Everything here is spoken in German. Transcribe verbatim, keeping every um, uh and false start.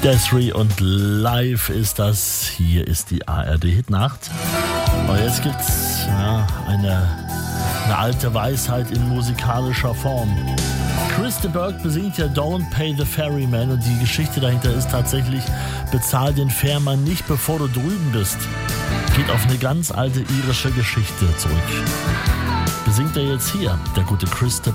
Desiree und live ist das. Hier ist die A R D-Hitnacht. Und jetzt gibt's ja, eine, eine alte Weisheit in musikalischer Form. Chris de Burgh besingt ja Don't Pay the Ferryman und die Geschichte dahinter ist tatsächlich, bezahl den Fährmann nicht, bevor du drüben bist. Geht auf eine ganz alte irische Geschichte zurück. Besingt er jetzt hier, der gute Chris de